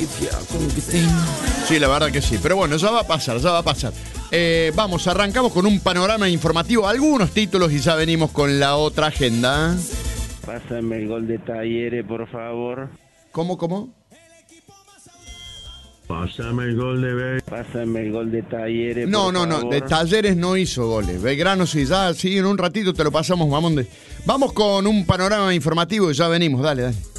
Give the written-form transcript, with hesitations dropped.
con lo que tengo. Sí, la verdad que sí. Pero bueno, ya va a pasar, ya va a pasar. Vamos, arrancamos con un panorama informativo, algunos títulos y ya venimos con la otra agenda. Pásame el gol de Talleres, por favor. ¿Cómo? Pásame el gol de Talleres, No, por favor. de Talleres no hizo goles. Belgrano sí, ya, sí, en un ratito te lo pasamos, Mamonde. Vamos con un panorama informativo y ya venimos, dale.